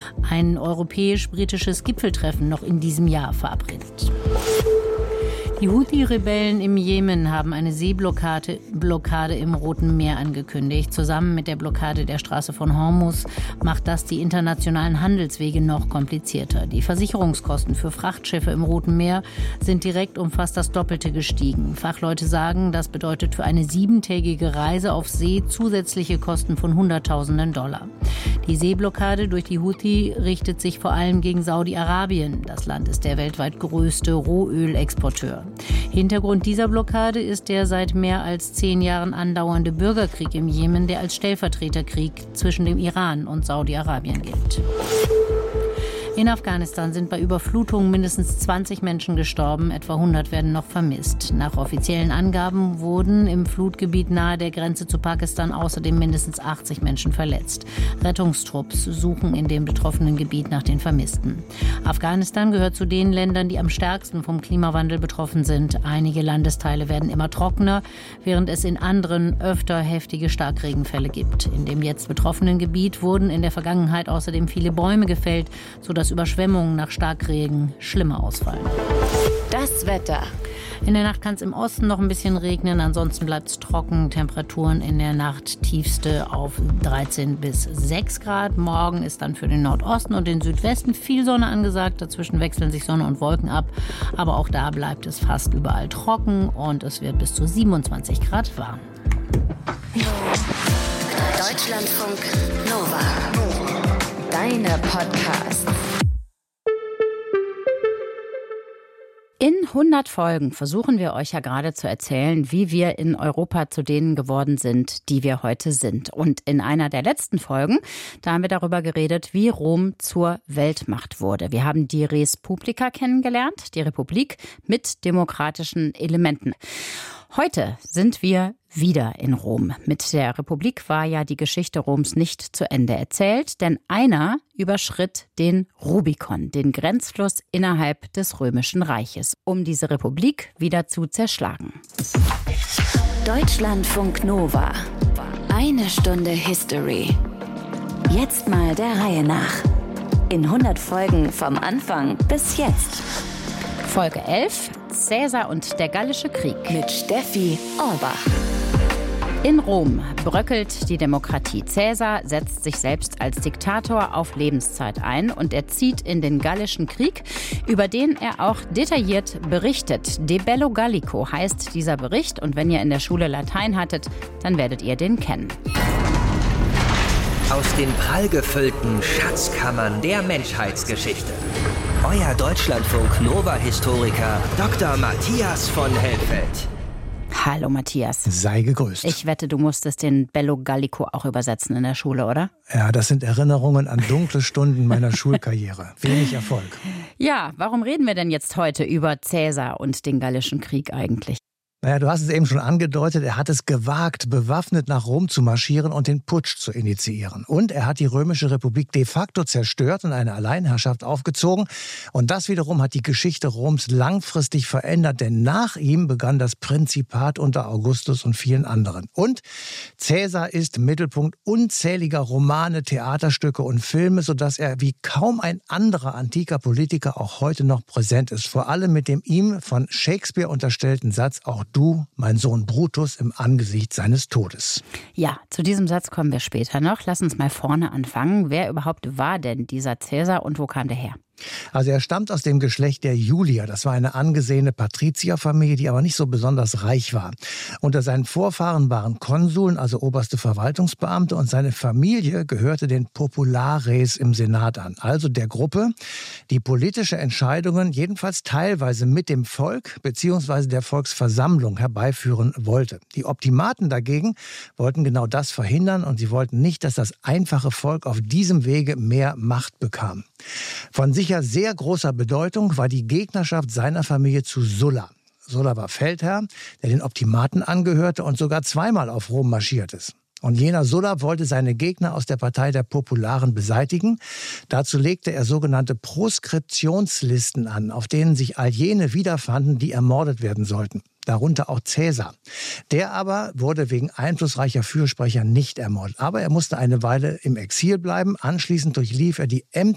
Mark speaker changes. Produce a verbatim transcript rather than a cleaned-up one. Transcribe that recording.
Speaker 1: ein europäisch-britisches Gipfeltreffen noch in diesem Jahr verabredet. Die Houthi-Rebellen im Jemen haben eine Seeblockade Blockade im Roten Meer angekündigt. Zusammen mit der Blockade der Straße von Hormuz macht das die internationalen Handelswege noch komplizierter. Die Versicherungskosten für Frachtschiffe im Roten Meer sind direkt um fast das Doppelte gestiegen. Fachleute sagen, das bedeutet für eine siebentägige Reise auf See zusätzliche Kosten von Hunderttausenden Dollar. Die Seeblockade durch die Houthi richtet sich vor allem gegen Saudi-Arabien. Das Land ist der weltweit größte Rohölexporteur. Hintergrund dieser Blockade ist der seit mehr als zehn Jahren andauernde Bürgerkrieg im Jemen, der als Stellvertreterkrieg zwischen dem Iran und Saudi-Arabien gilt. In Afghanistan sind bei Überflutungen mindestens zwanzig Menschen gestorben, etwa hundert werden noch vermisst. Nach offiziellen Angaben wurden im Flutgebiet nahe der Grenze zu Pakistan außerdem mindestens achtzig Menschen verletzt. Rettungstrupps suchen in dem betroffenen Gebiet nach den Vermissten. Afghanistan gehört zu den Ländern, die am stärksten vom Klimawandel betroffen sind. Einige Landesteile werden immer trockener, während es in anderen öfter heftige Starkregenfälle gibt. In dem jetzt betroffenen Gebiet wurden in der Vergangenheit außerdem viele Bäume gefällt, sodass Überschwemmungen nach Starkregen schlimmer ausfallen.
Speaker 2: Das Wetter.
Speaker 1: In der Nacht kann es im Osten noch ein bisschen regnen, ansonsten bleibt es trocken. Temperaturen in der Nacht tiefste auf dreizehn bis sechs Grad. Morgen ist dann für den Nordosten und den Südwesten viel Sonne angesagt. Dazwischen wechseln sich Sonne und Wolken ab. Aber auch da bleibt es fast überall trocken und es wird bis zu siebenundzwanzig Grad warm.
Speaker 2: Deutschlandfunk Nova. Deine Podcasts.
Speaker 3: In hundert Folgen versuchen wir euch ja gerade zu erzählen, wie wir in Europa zu denen geworden sind, die wir heute sind. Und in einer der letzten Folgen, da haben wir darüber geredet, wie Rom zur Weltmacht wurde. Wir haben die Res Publica kennengelernt, die Republik mit demokratischen Elementen. Heute sind wir wieder in Rom. Mit der Republik war ja die Geschichte Roms nicht zu Ende erzählt, denn einer überschritt den Rubikon, den Grenzfluss innerhalb des Römischen Reiches, um diese Republik wieder zu zerschlagen.
Speaker 2: Deutschlandfunk Nova. Eine Stunde History. Jetzt mal der Reihe nach. In hundert Folgen vom Anfang bis jetzt.
Speaker 3: Folge elf, Caesar und der Gallische Krieg.
Speaker 2: Mit Steffi Orbach.
Speaker 3: In Rom bröckelt die Demokratie. Caesar setzt sich selbst als Diktator auf Lebenszeit ein und er zieht in den Gallischen Krieg, über den er auch detailliert berichtet. De Bello Gallico heißt dieser Bericht und wenn ihr in der Schule Latein hattet, dann werdet ihr den kennen.
Speaker 4: Aus den prallgefüllten Schatzkammern der Menschheitsgeschichte. Euer Deutschlandfunk-Nova-Historiker Doktor Matthias von Helfeld.
Speaker 3: Hallo Matthias.
Speaker 5: Sei gegrüßt.
Speaker 3: Ich wette, du musstest den Bello Gallico auch übersetzen in der Schule, oder?
Speaker 5: Ja, das sind Erinnerungen an dunkle Stunden meiner Schulkarriere. Wenig Erfolg.
Speaker 3: Ja, warum reden wir denn jetzt heute über Caesar und den Gallischen Krieg eigentlich?
Speaker 5: Naja, du hast es eben schon angedeutet, er hat es gewagt, bewaffnet nach Rom zu marschieren und den Putsch zu initiieren. Und er hat die Römische Republik de facto zerstört und eine Alleinherrschaft aufgezogen. Und das wiederum hat die Geschichte Roms langfristig verändert, denn nach ihm begann das Prinzipat unter Augustus und vielen anderen. Und Caesar ist Mittelpunkt unzähliger Romane, Theaterstücke und Filme, sodass er wie kaum ein anderer antiker Politiker auch heute noch präsent ist. Vor allem mit dem ihm von Shakespeare unterstellten Satz, auch du, mein Sohn Brutus, im Angesicht seines Todes.
Speaker 3: Ja, zu diesem Satz kommen wir später noch. Lass uns mal vorne anfangen. Wer überhaupt war denn dieser Caesar und wo kam der her?
Speaker 5: Also er stammt aus dem Geschlecht der Julier. Das war eine angesehene Patrizierfamilie, die aber nicht so besonders reich war. Unter seinen Vorfahren waren Konsuln, also oberste Verwaltungsbeamte, und seine Familie gehörte den Populares im Senat an. Also der Gruppe, die politische Entscheidungen jedenfalls teilweise mit dem Volk bzw. der Volksversammlung herbeiführen wollte. Die Optimaten dagegen wollten genau das verhindern und sie wollten nicht, dass das einfache Volk auf diesem Wege mehr Macht bekam. Von sicher sehr großer Bedeutung war die Gegnerschaft seiner Familie zu Sulla. Sulla war Feldherr, der den Optimaten angehörte und sogar zweimal auf Rom marschiert ist. Und jener Sulla wollte seine Gegner aus der Partei der Popularen beseitigen. Dazu legte er sogenannte Proskriptionslisten an, auf denen sich all jene wiederfanden, die ermordet werden sollten. Darunter auch Caesar. Der aber wurde wegen einflussreicher Fürsprecher nicht ermordet. Aber er musste eine Weile im Exil bleiben. Anschließend durchlief er die